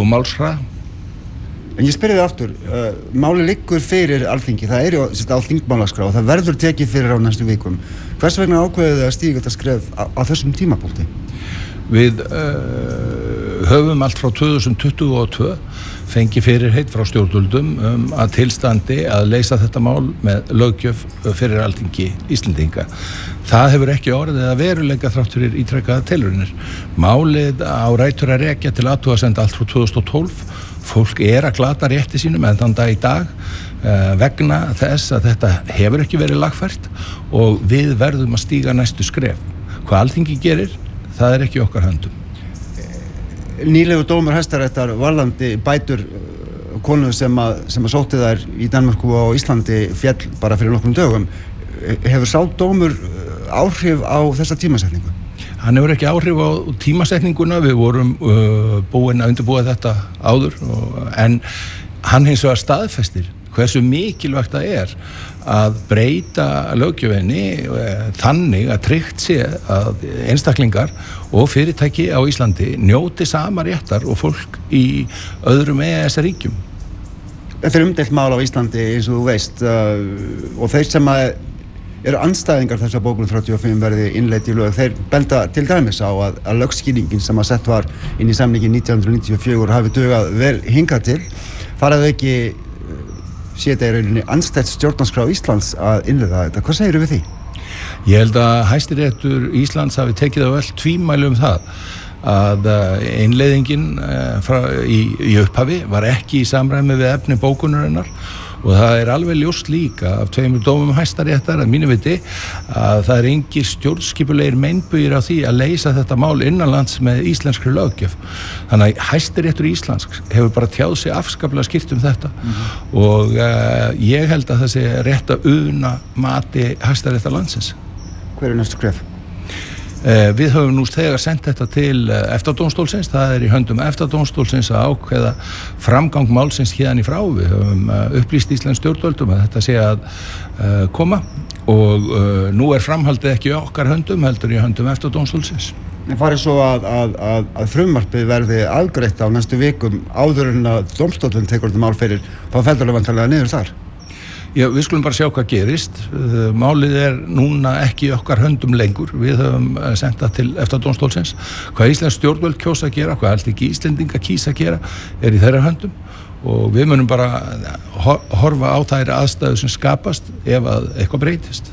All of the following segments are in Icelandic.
málshraða. En ég spyrir þið aftur, máli liggur fyrir Alþingi, það er á þingmálaskrá og það verður tekið fyrir á næstu vikum. Hvers vegna ákveðið þið að stíga þetta skref á þessum tímapunkti? Við höfum allt frá 2022 fengið fyrirheit frá stjórnvöldum að tilstandi að leysa þetta mál með löggjöf fyrir Alþingi Íslendinga. Það hefur ekki orðið að veruleika þrátt fyrir ítrekkaðar tilraunir. Málið á rætur að rekja til athugasemda allt frá 2012. Fólk að glata rétti sínum en þann dag í dag vegna þess að þetta hefur ekki verið lagfært og við verðum að stíga næstu skref. Hvað Alþingi gerir, það ekki okkar höndum. Nýlegu dómur Hæstaréttar varðandi bætur konu sem að sótti þær í Danmörku og Íslandi féll bara fyrir nokkrum dögum. Hefur sá dómur áhrif á þessa tímasetningu? Hann hefur ekki áhrif á tímasetninguna, við vorum búin að undirbúa þetta áður en hann hins vegar staðfestir hversu mikilvægt það að breyta löggjöfinni þannig að tryggt sé að einstaklingar og fyrirtæki á Íslandi njóti sama réttar og fólk í öðrum EES-ríkjum. Þetta umdeilt mál á Íslandi eins og þú veist og þeir sem eru andstæðingar þessa bókun 35 verði innleidd í lög, þeir benda til dæmis á að lögskýringin sem sett var inn í samningin 1994 hafi dugað vel hingað til. Faraðu ekki sé þetta í rauninni andstætt stjórnarskrá Íslands að innleiða þetta. Hvað segirðu við því? Ég held að Hæstiréttur Íslands hafi tekið á öll tvímæli það að innleiðingin í upphafi var ekki í samræmi við efni bókunarinnar og það alveg ljóst líka af tveimur dómum Hæstaréttar að mínu viti að það engir stjórnskipulegir meinbugir á því að leysa þetta mál innanlands með íslenskri löggjöf. Þannig að Hæstiréttur Íslands hefur bara tjáð sig afskaplega skýrt þetta og ég held að það sé rétt að una mati Hæstaréttar landsins. Hver næstu skref? Við höfum nú þegar sendt þetta til EFTA-dómstólsins, það í höndum EFTA-dómstólsins að ákveða framgang málsins hérðan í frá. Við höfum upplýst íslensk stjórnvöldum að þetta sé að koma og nú framhaldið ekki í okkar höndum, heldur í höndum EFTA-dómstólsins. En farið svo að frumvarpið verði afgreitt á næstu vikum áður en að dómstóllinn tekur þetta mál fyrir, þá fellur það vantarlega niður þar. Já, við skulum bara sjá hvað gerist. Málið núna ekki í okkar höndum lengur. Við höfum sendt það til EFTA-dómstólsins. Hvað íslensk stjórnvöld kjósa að gera, hvað Alþingi Íslendinga kýsa að gera, í þeirra höndum og við munum bara horfa á þær aðstæður sem skapast ef að eitthvað breytist.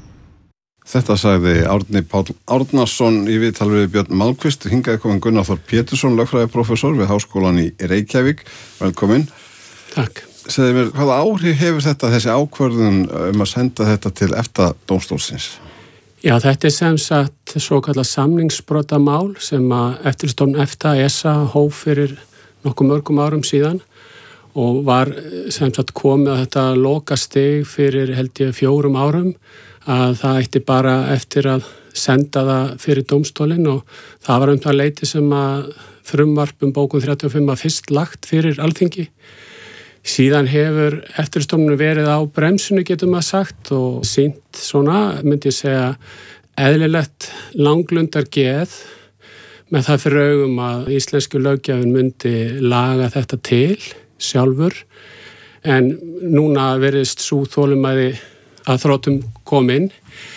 Þetta sagði Árni Páll Árnason í viðtali við Björn Malmqvist. Hingað kominn Gunnar Þór Pétursson, lögfræðiprófessor við Háskólann í Reykjavík. Velkomin. Takk. Segðu mér, hvaða áhrif hefur þessi ákvörðun að senda þetta til EFTA-dómstólsins? Já, þetta sem sagt svokallað samningsbrotamál sem að eftirlitsstofnun EFTA ESA hóf fyrir nokkuð mörgum árum síðan og var sem sagt komið að þetta lokastig fyrir held ég 4 árum að það ætti bara eftir að senda það fyrir dómstólinn og það var það leyti sem að frumvarp bókun 35 að fyrst lagt fyrir Alþingi. Síðan hefur eftirlitsstofnunin verið á bremsunu getum að sagt og sýnt svona, myndi ég segja, eðlilegt langlundar geð með það fyrir augum að íslensku löggjafinn myndi laga þetta til sjálfur en núna verðist sú þolinmæði að þróttum komin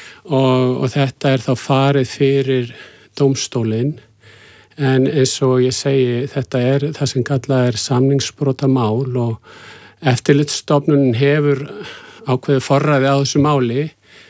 og þetta þá farið fyrir dómstólinn. En eins og ég segi, þetta það sem kallað samningsbrotamál og eftirlitsstofnunin hefur ákveðið forræði á þessu máli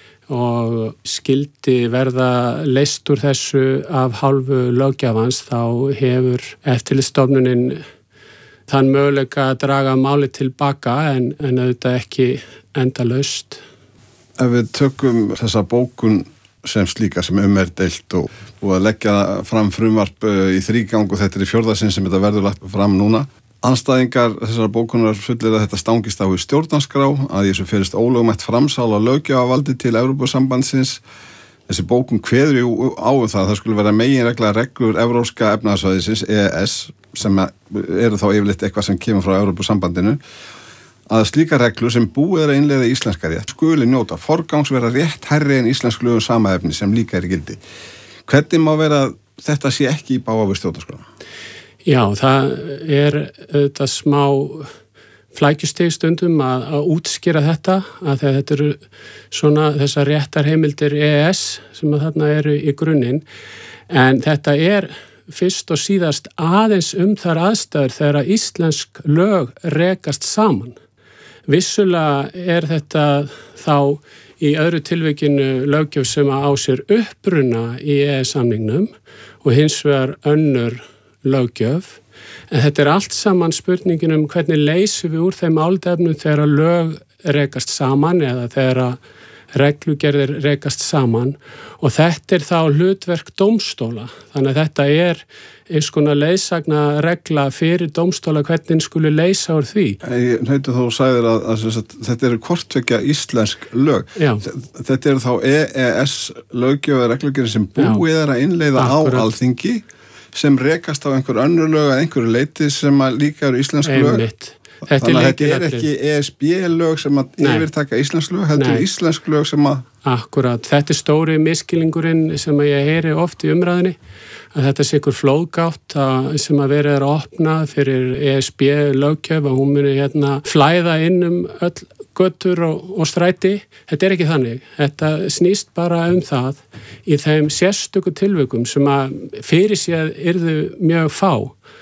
og skildi verða leyst úr þessu af hálfu löggjafans þá hefur eftirlitsstofnunin þann möguleika að draga máli tilbaka en auðvitað ekki endalaust. Ef við tökum þessa bókun sem slíka sem deilt og að leggja fram frumvarp í 3 gang og þetta í 4. sinn sem þetta verður lagt fram núna. Andstæðingar þessar bókunar fullir að þetta stangist á í stjórnarskrá, að þessu ferist ólögmætt framsal á löggjafarvaldi til Evrópusambandsins. Þessi bókun kveður á það skulle vera meginregla reglur Evrópska efnahagssvæðisins, EES, sem eru þá yfirleitt eitthvað sem kemur frá Evrópusambandinu. Að slíka reglur sem búið að innleiða íslenska rétt skuli njóta forgangsverða rétt hærri en íslensk lög sama efni sem líka í gildi. Hvernig má vera að þetta sé ekki í bága við stjórnarskrá? Já, það þetta smá flækjustig stundum að útskýra þetta, að þegar þetta eru svona þessar réttarheimildir EES sem að þarna eru í grunninn, en þetta fyrst og síðast aðeins þær aðstæður þegar íslensk lög rekast saman. Vissulega þetta þá í öðru tilvikinu löggjöf sem á sér uppruna í EES-samningnum og hins vegar önnur löggjöf, en þetta allt saman spurningin hvernig leysum við úr þeim áldefnum þegar lög rekast saman eða þegar reglugerðir rekast saman, og þetta þá hlutverk dómstóla. Þannig að þetta eins konar leiðsagna regla fyrir dómstóla hvernig skuli leysa úr því. Hnautur, þú sagðir að þetta eru hvorttveggja íslensk lög. Já. Þetta eru þá EES löggjöf eða reglugerðir sem búið að innleiða á Alþingi sem rekast á einhver önnur lög að einhverju leyti sem að líka eru íslensk lög. Þannig að þetta ekki ESB lög sem að yfirtaka íslensk lög, heldur íslensk lög sem að... Akkurat, þetta stóri miskilningurinn sem að ég heyri oft í umræðinni, að þetta sé ykkur flóðgátt sem að verið að opna fyrir ESB löggjöf að hún muni flæða inn öll götur og stræti. Þetta ekki þannig. Þetta snýst bara það í þeim sérstöku tilvikum sem að fyrir sér yrðu mjög fá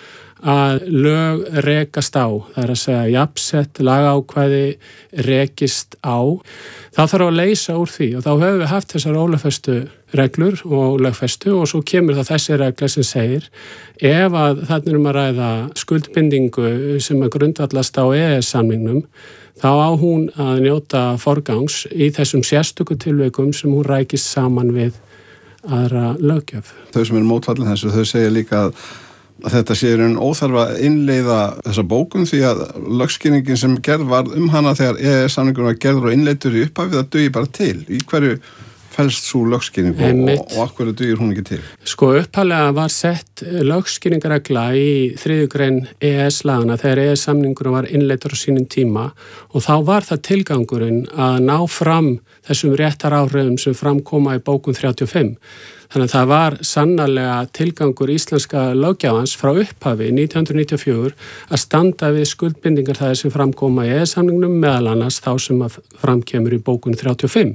að lög rekast á, það að segja jafnsett lagákvæði rekist á. Það þarf að leysa úr því og þá höfum við haft þessar ólögfestu reglur og lögfestu og svo kemur það þessi regla sem segir ef að þarna að ræða skuldbindingu sem að grundvallast á EES-samningnum, þá á hún að njóta forgangs í þessum sérstöku tilvikum sem hún rækist saman við aðra löggjöf. Þau sem eru mótfallin þessu, þau segja líka að þetta sé óþarfa að innleiða þessa bókun því að lögskýringin sem gerð var hana þegar EES-samningur var gerður og innleiddur í upphafið, það dugir bara til. Í hverju felst svo lögskýring og af hverju dugir hún ekki til? Sko upphaflega var sett lögskýringaregla í 3. grein EES-lagana þegar EES-samningur var innleiddur á sínum tíma og þá var það tilgangurinn að ná fram þessum réttaráhrifum sem framkoma í bókun 35. Þannig að það var sannarlega tilgangur íslenska löggjafans frá upphafi 1994 að standa við skuldbindingar það sem framkoma í EES-samningnum meðal annars þá sem framkemur í bókun 35.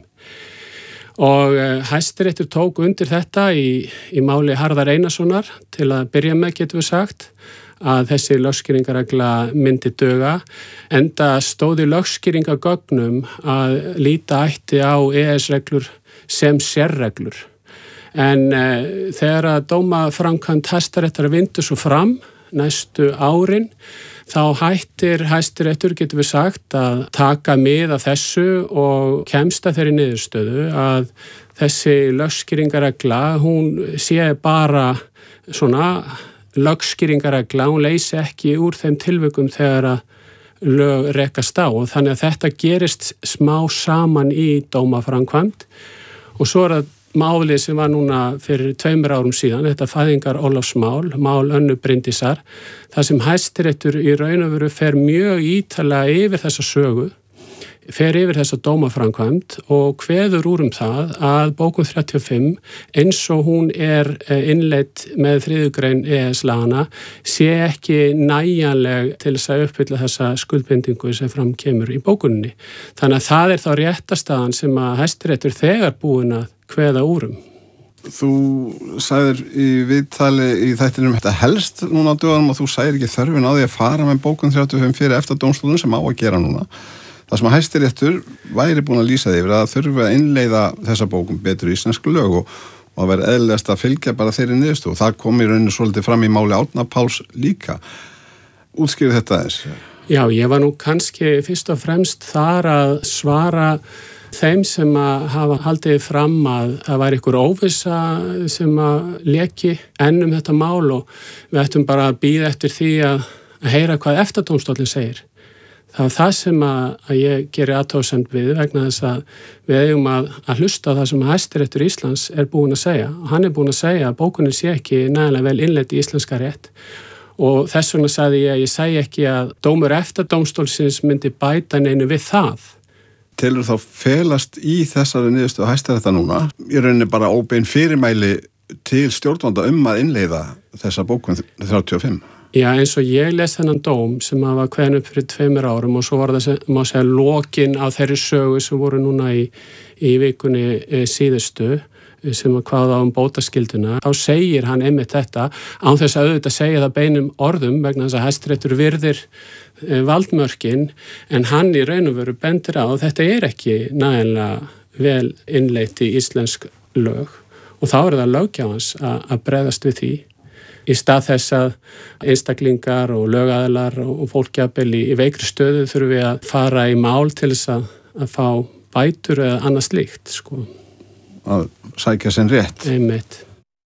Og Hæstiréttur tók undir þetta í máli Harðar Einarssonar til að byrja með getum við sagt að þessi lögskýringaregla myndi duga enda stóði lögskýringagögnum að líta ætti á EES-reglur sem sérreglur. En þegar að dómaframkvæmd Hæstaréttar vindur svo fram næstu árin, þá hættir Hæstiréttur, getum við sagt, að taka mið af þessu og kemst að þeirri niðurstöðu að þessi lögskýringaregla, hún sé bara svona lögskýringaregla, hún leysi ekki úr þeim tilvikum þegar að lög rekast á og þannig að þetta gerist smá saman í dómaframkvæmd og svo það málið sem var núna fyrir 2 árum síðan, þetta fæðingar Ólafsmál, mál Önnu Bryndísar, það sem Hæstiréttur í raun og veru fer mjög ítarlega yfir þessa sögu, fer yfir þessa dómaframkvæmd og kveður úr það að bókun 35 eins og hún innleidd með 3. grein EES-lagana sé ekki nægjanleg til þess að uppfylla þessa skuldbindingu sem fram kemur í bókuninni. Þannig að það þá réttarstaðan sem að Hæstiréttur þegar búin að kveða úrum. Þú sagðir í viðtali í þættinum þetta helst núna á dögunum og þú sagðir ekki þörfin á því að fara með bókun 35 fyrir eftir dómstólunum sem á að gera núna. Það sem að Hæstiréttur væri búin að lýsa því yfir að þurfi að innleiða þessa bókum betur í íslensku lög og að vera eðlilegast að fylgja bara þeirri niðurstöðu og það kom í rauninu svolítið fram í máli Árna Páls líka. Útskýrðu þetta eins? Já, ég var nú kannski fyrst og fremst þar að svara þeim sem að hafa haldið fram að það væri ykkur óvissa sem að leki enn þetta mál og við ættum bara að bíða eftir því að heyra hvað EFTA-dómstóllinn segir. Það var það sem að ég geri athugasemd við vegna þess að við eigum að hlusta á það sem Hæstiréttur Íslands búinn að segja. Og hann búinn að segja að bókunin sé ekki nægilega vel innleidd í íslenska rétt og þess vegna sagði ég segi ekki að dómur EFTA-dómstólsins myndi bæta neinu við það. Telur þá felast í þessari niðurstöðu Hæstaréttar núna í rauninni bara óbein fyrirmæli til stjórnvalda að innleiða þessa bókun 35? Já, eins og ég les þennan dóm sem var kveðinn upp fyrir 2 árum og svo var það, má segja, lokin á þeirri sögu sem voru núna í vikunni síðustu sem kvaða bótaskilduna. Þá segir hann einmitt þetta án þess að auðvitað segja það beinum orðum vegna þess að Hæstiréttur virðir valdmörkin en hann í raun og veru bendir á þetta ekki nægilega vel innleitt í íslensk lög og þá það löggjafans að bregðast við því. Í stað þess að einstaklingar og lögaðilar og fólkjafnvel í veikri stöðu þurfum við að fara í mál til þess að fá bætur eða annað slíkt, sko. Að sækja sinn rétt. Einmitt.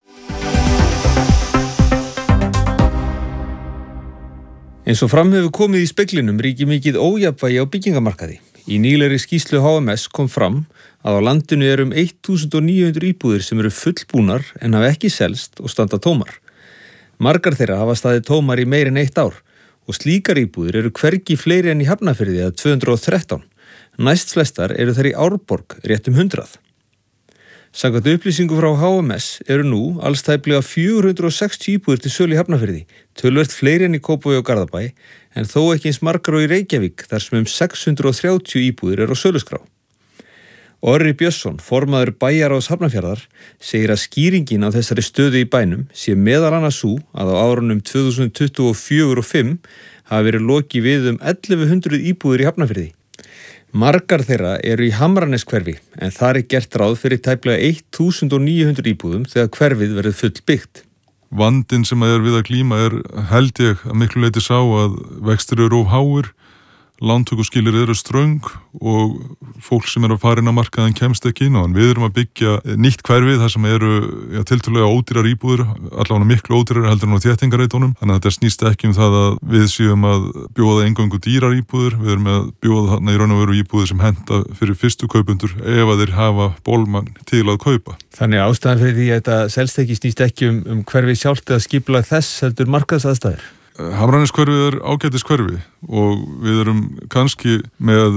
Eins og fram hefur komið í speglinum ríkir mikið ójafnvægi á byggingamarkaði. Í nýlegri skýrslu HMS kom fram að á landinu 1900 íbúðir sem eru fullbúnar en hafa ekki selst og standa tómar. Margar þeirra hafa staðið tómar í meir en 1 ár og slíkar íbúðir eru hvergi fleiri en í Hafnarfirði 213. Næst flestar eru þær í Árborg rétt 100. Samkvæmt upplýsingu frá HMS eru nú alls tæplega 460 íbúðir til sölu í Hafnarfirði, töluvert fleiri en í Kópavogi og Garðabæ, en þó ekki eins margar og í Reykjavík þar sem 630 íbúðir eru á söluskrá. Orri Björnsson, formaður bæjarráðs Hafnarfjarðar, segir að skýringin á þessari stöðu í bænum sé meðal annars sú að á árunum 2024 og 5 hafi verið lokið við 1100 íbúðir í Hafnarfirði. Margar þeirra eru í Hamraneshverfi en þar gert ráð fyrir tæplega 1900 íbúðum þegar hverfið verið fullbyggt. Vandinn sem við að glíma held ég að miklu leyti sá að vextir eru of háir, lántökuskilir eru ströng og fólk sem að fara inn á markaðin kemst ekki inn á hann. Við erum að byggja nýtt hverfið þar sem eru tiltölulega ódýrar íbúðir, allavega miklu ódýrar heldur en á þéttingareitunum. Þannig að þetta snýst ekki það að við séum að bjóða eingöngu dýrar íbúðir, við erum að bjóða þarna í raun og veru íbúðir sem henta fyrir fyrstu kaupendur ef að þeir hafa bolmagn til að kaupa. Þannig ástæðan fyrir því að þetta selst ekki snýst ekki hverfið sjálft eða skipulag þess heldur markaðsaðstæður. Hamraneshverfið ágætis hverfi og við erum kannski með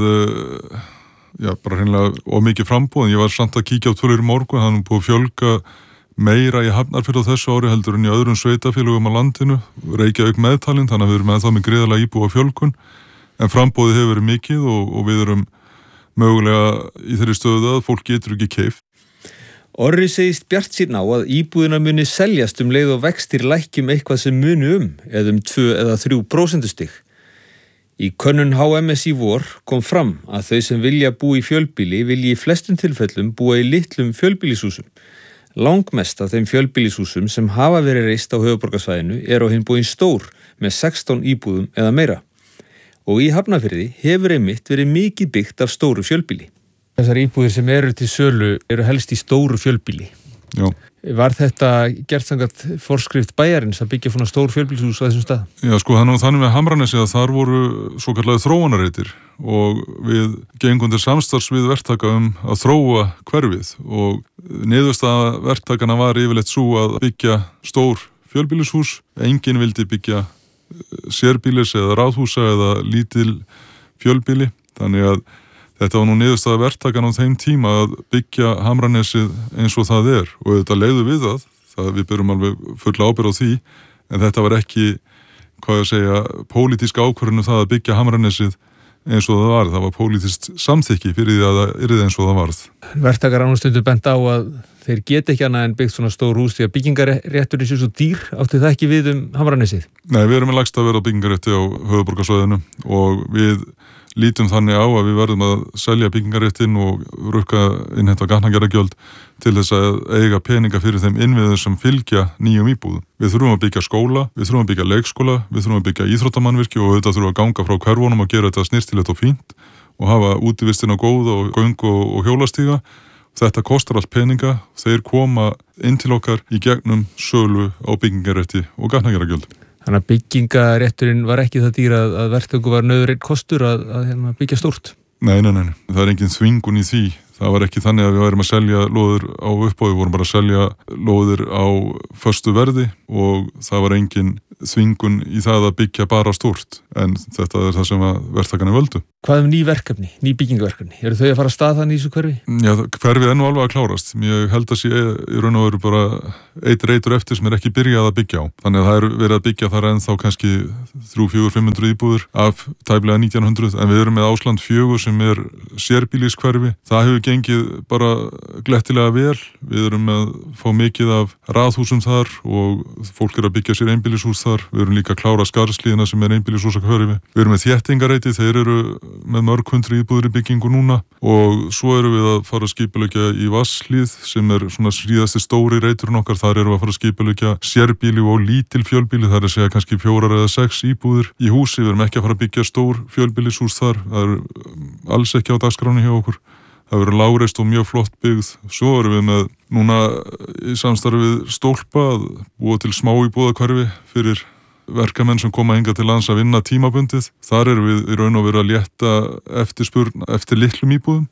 bara hreinlega of mikið framboð. Ég var samt að kíkja á tölur í morgun, það er búið að fjölga meira í Hafnarfirði á þessu ári heldur en í öðrum sveitafélögum á landinu, Reykjavík meðtalinn, þannig að við erum með það með gríðarlega íbúa fjölgun, en framboðið hefur verið mikið og við erum mögulega í þeirri stöðu að fólk getur ekki keypt. Orri segist bjartsýnn á að íbúðina muni seljast leið og vextir lækki eitthvað sem muni eða 2 eða 3% stig. Í könnun HMS í vor kom fram að þau sem vilja búa í fjölbýli vilji í flestum tilfellum búa í litlum fjölbýlishúsum. Langmest af þeim fjölbýlishúsum sem hafa verið reist á höfuðborgarsvæðinu á hinn búin stór með 16 íbúðum eða meira. Og í Hafnarfirði hefur einmitt verið mikið byggt af stóru fjölbýli. Þessar íbúðir sem eru til sölu eru helst í stóru fjölbýli. Já. Var þetta gert samkvæmt forskrift bæjarins að byggja svona stór fjölbýlishús á þessum stað? Já, sko þannig með Hamranesi að þar voru svo kallaði þróunarreitir og við gengum til samstarfs við verktaka að þróa hverfið og niðurstaða verktakana var yfirleitt svo að byggja stór fjölbýlishús. Enginn vildi byggja sérbýlis eða ráðhúsa eða lítil fjölbýli, þannig að þetta var nú niðurstaða verktakan á þeim tíma að byggja Hamranesið eins og það og þetta leiðu við það við byrjum alveg fulla ábyrgð á því, en þetta var ekki, pólitísk ákvörðun það að byggja Hamranesið eins og það var pólitískt samþykki fyrir því að það yrði eins og það varð. Verktakar án stundu bent á að þeir geta ekki annað en byggt svona stór hús því að byggingarétturinn sé svo dýr, átti það ekki við Hamranesið? Nei, við erum með lægsta verð á byggingarétti á höfuðborgarsvæðinu og við lítum þannig á að við verðum að selja byggingaréttin og rukka innheimta gatnagerðargjöld til þess að eiga peninga fyrir þeim innviðum sem fylgja nýjum íbúðum. Við þurfum að byggja skóla, við þurfum að byggja leikskóla, við þurfum að byggja íþróttamannvirki og þetta þurfum að ganga frá hverfunum og gera þetta snirtilegt og fínt og hafa útivistina góða og göng og hjólastíga. Þetta kostar allt peninga, þeir koma inn til okkar í gegnum sölu á byggingarétti og gatnagerðargjöld. Þannig að byggingarétturinn var ekki það dýr að verktöku var nauðurinn kostur að byggja stórt? Nei, það er engin þvingun í því. Það var ekki þannig að við værum að selja lóðir á uppboði, við vorum bara að selja lóðir á föstu verði og það var engin þvingun í það að byggja bara stórt, en þetta er það sem að verktakarnir völdu. Hvað ný verkefni, ný byggingaverkefni? Eru þau að fara að stað þannig í þessu hverfi? Já, hverfið er nú alveg að klárast. Ég held að sé í raun og veru bara eitt reitur eftir sem er ekki byrjað að byggja á. Þannig að það er verið að byggja þar ennþá kannski 300-400-500 íbúðir af tæplega 1900, en við erum með Ásland 4 sem er sérbýliskverfi. Það hefur gengið bara glettilega vel. Við erum að fá mikið af raðhúsum þar og fólk er að byggja sér einbýlishús þar. Við erum líka að klára Skarðslíðina sem er einbýlishúsakverfi. Við erum með þéttingareiti, þeir eru með mörg 100 íbúðir í byggingu núna og svo erum við að fara að skipuleggja í Vatnslíð sem er svona síðasti stóri reiturinn okkar. Þar erum við að fara að skipuleggja sérbýli og lítil fjölbýli, það er að segja kannski 4 eða 6 íbúðir í húsi. Við erum ekki að fara að byggja stór fjölbýlishús þar, það er alls ekki á dagskráni hjá okkur. Það verður lágreist og mjög flott byggð. Svo erum við með núna í samstarfi við Stólpa að búa til smá íbúðakverfi fyrir verkamenn sem koma hingað til lands að vinna tímabundið. Þar erum við í raun og veru að létta eftirspurn eftir litlum íbúðum.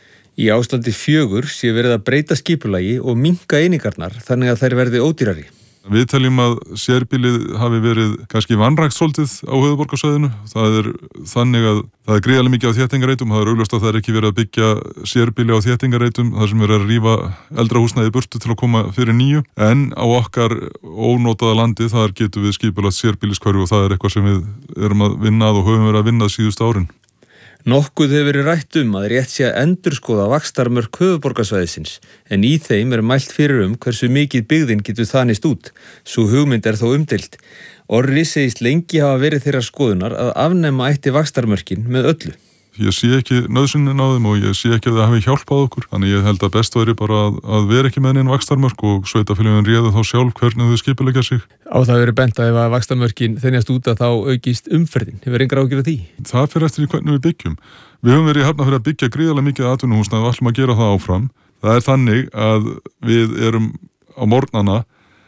Í Áslandi 4 sé verið að breyta skipulagi og minnka einingarnar þannig að þær verði ódýrari. Við teljum að sérbýlið hafi verið kannski vanrækt svolítið á höfuðborgarsvæðinu. Það er þannig að það er gríðarlega mikið á þéttingareitum. Það er augljóst að það er ekki verið að byggja sérbýli á þéttingareitum þar sem er að rífa eldra húsnæði burtu til að koma fyrir nýju. En á okkar ónotaða landi þar getum við skipulagt sérbýliskverfi og það er eitthvað sem við erum að vinna að og höfum verið að vinna síðustu árin. Nokkuð hefur verið rætt að rétt sé að endurskoða vaxtarmörk höfuðborgarsvæðisins, en í þeim er mælt fyrir hversu mikið byggðin getur þanist út. Sú hugmynd er þó umdeild. Orri segist lengi hafa verið þeirra skoðunar að afnema ætti vaxtarmörkin með öllu. Ég sé ekki nauðsynnin á þeim og ég sé ekki að það hafi hjálpað okkur. Þannig ég held að best væri bara að vera ekki með neinn vaxtarmörk og sveitarfélögin réðu þá sjálf hvernig þau skipuleggja sig. Á það verið bent að ef að vaxtarmörkin þenjast út að þá aukist umferðin. Hefur engar áhyggjur af því? Það fer eftir hvernig við byggjum. Við höfum verið í Hafnarfirði að byggja gríðarlega mikið atvinnuhúsnæði og ætlum að gera það áfram. Það er þannig að við erum á morgnana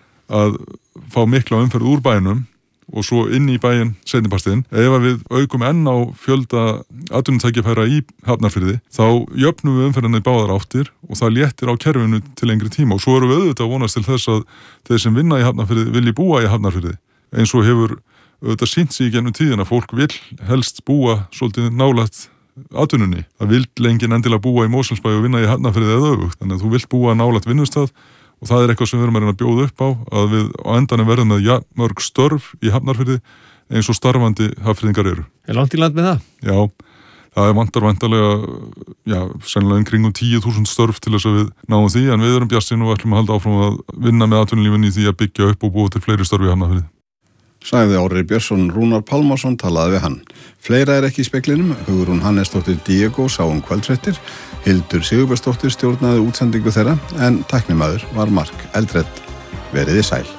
að fá mikla umferð úr bænum og svo inn í bæinn seinnipartinn. Ef við aukum enn á fjölda atvinnutækifæra í Hafnarfirði, þá jöfnum við umferðina í báðar áttir og það léttir á kerfinu til lengri tíma og svo erum við auðvitað að vonast til þess að þeir sem vinna í Hafnarfirði vilji búa í Hafnarfirði. Eins og hefur auðvitað sýnt sig í gennum tíðina, fólk vill helst búa svolítið nálægt atvinnunni. Það vill lengin endilega búa í Mosfellsbæ og vinna í Hafnarfirði eða öfugt, þannig að þú vilt búa nálægt vinnustað. Og það er eitthvað sem við erum að reyna að bjóða upp á, að við á endanum verðum með mörg störf í Hafnarfirði eins og starfandi hafnfirðingar eru. Er langt í land með það? Já, það vantar væntanlega, sennilega kringum 10.000 störf til þess að við náum því, en við erum bjartsýn og ætlum að halda áfram að vinna með atvinnulífinni í því að byggja upp og búa til fleiri störf í Hafnarfirði. Sagði Orri Björnsson. Rúnar Pálmarsson talaði við hann. Fleira er ekki í speklinum. Hugrún Hannesdóttir Diego sá kvöldfréttir. Hildur Sigurbjörnsdóttir stjórnaði útsendingu þeirra en tæknimaður var Mark Eldred. Veriði sæl.